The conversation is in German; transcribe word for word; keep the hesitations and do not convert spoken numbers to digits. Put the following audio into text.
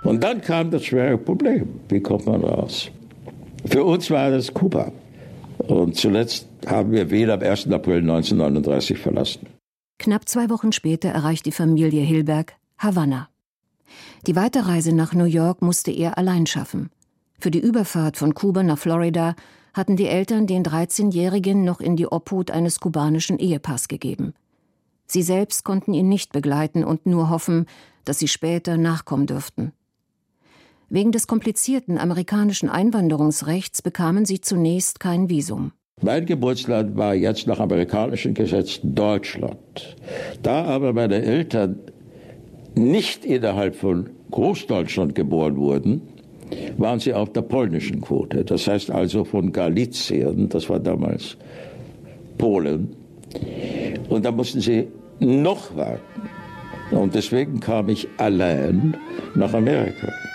Und dann kam das schwere Problem. Wie kommt man raus? Für uns war das Kuba. Und zuletzt haben wir Wien am ersten April neunzehnhundertneununddreißig verlassen. Knapp zwei Wochen später erreicht die Familie Hilberg Havanna. Die Weiterreise nach New York musste er allein schaffen. Für die Überfahrt von Kuba nach Florida hatten die Eltern den dreizehnjährigen noch in die Obhut eines kubanischen Ehepaars gegeben. Sie selbst konnten ihn nicht begleiten und nur hoffen, dass sie später nachkommen dürften. Wegen des komplizierten amerikanischen Einwanderungsrechts bekamen sie zunächst kein Visum. Mein Geburtsland war jetzt nach amerikanischen Gesetzen Deutschland. Da aber meine Eltern nicht innerhalb von Großdeutschland geboren wurden, waren sie auf der polnischen Quote. Das heißt also von Galizien, das war damals Polen. Und da mussten sie noch warten. Und deswegen kam ich allein nach Amerika.